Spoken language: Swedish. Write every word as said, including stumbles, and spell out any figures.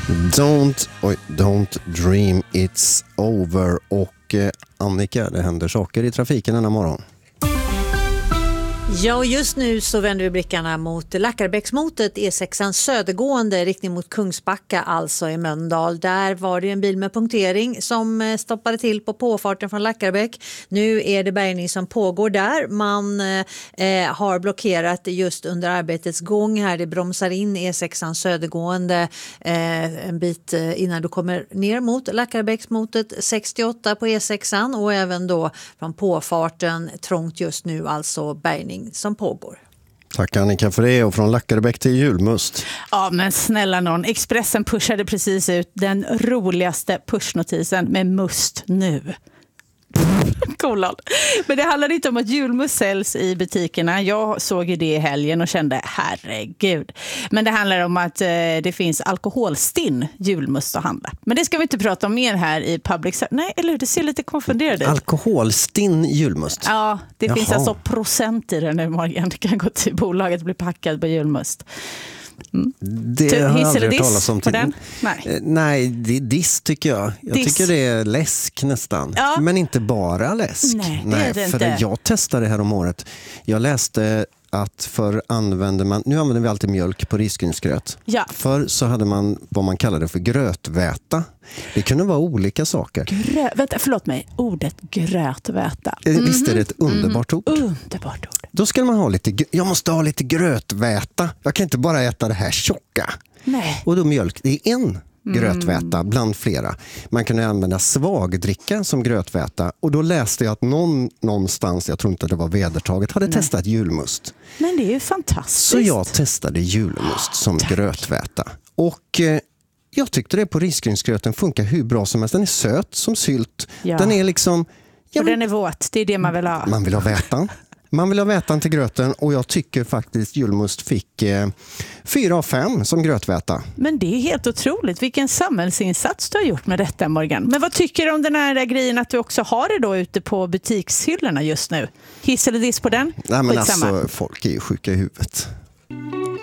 Don't, oj, don't dream it's over. Och eh, Annika, det händer saker i trafiken denna morgon. Ja, och just nu så vänder vi blickarna mot Lackarbäcksmotet, E sexan södergående, riktning mot Kungsbacka, alltså i Mölndal. Där var det en bil med punktering som stoppade till på påfarten från Lackarbäck. Nu är det bärgning som pågår där. Man eh, har blockerat just under arbetets gång här. Det bromsar in E sexan södergående eh, en bit innan du kommer ner mot Lackarbäcksmotet sextioåtta på E sexan, och även då från påfarten trångt just nu, alltså bärgning som pågår. Tack Annika för det, och från Lackarbäck till Julmust. Ja, men snälla någon, Expressen pushade precis ut den roligaste pushnotisen med must nu. Kolon. Men det handlar inte om att julmust säljs i butikerna. Jag såg ju det i helgen och kände herregud. Men det handlar om att eh, det finns alkoholstinn julmust att handla. Men det ska vi inte prata om mer här i public. Nej, eller hur? Det ser lite konfunderad ut. Alkoholstinn julmust? Ja, det Jaha. finns alltså procent i den nu, Morgan. Du kan gå till bolaget och bli packad på julmust. Mm. Det Ty- har jag aldrig hört diss talas om. på den? Nej. Eh, Nej, det är diss tycker jag. Jag Diss. tycker det är läsk nästan. Ja. Men inte bara läsk. Nej, det är det för inte. jag testade här om året. Jag läste att för använder man, nu använder vi alltid mjölk på risgrynsgröt. Ja. Förr så hade man vad man kallade för grötväta. Det kunde vara olika saker. Grö- vänta, förlåt mig. Ordet grötväta. Mm-hmm. Visst är det ett underbart ord? Underbart ord. Då ska man ha lite, jag måste ha lite grötväta. Jag kan inte bara äta det här tjocka. Nej. Och då mjölk, det är en grötväta bland flera. Man kan använda svagdricka som grötväta, och då läste jag att någon någonstans, jag tror inte det var vedertaget, hade Nej. testat julmust. Men det är ju fantastiskt. Så jag testade julmust som Tack. grötväta. Och eh, jag tyckte det på risgrynsgröten funkar hur bra som helst. Den är söt som sylt. Ja. Den är liksom... Ja, Och den är våt, det är det man vill ha. man vill ha vätan. Man vill ha vätan till gröten, och jag tycker faktiskt julmust fick eh, fyra av fem som grötväta. Men det är helt otroligt. Vilken samhällsinsats du har gjort med detta, Morgan. Men vad tycker du om den här grejen att du också har det då ute på butikshyllorna just nu? Hiss eller diss på den? Nej, men Skitsamma. alltså, folk är ju sjuka i huvudet.